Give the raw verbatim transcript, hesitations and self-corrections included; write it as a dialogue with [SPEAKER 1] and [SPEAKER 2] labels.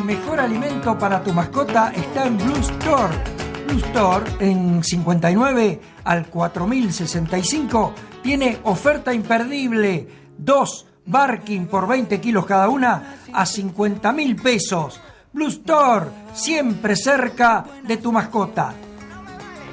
[SPEAKER 1] mejor alimento para tu mascota está en Blue Store. Blue Store, en cincuenta y nueve al cuatro mil sesenta y cinco, tiene oferta imperdible. Dos Barking por veinte kilos cada una a cincuenta mil pesos. Blue Store, siempre cerca de tu mascota.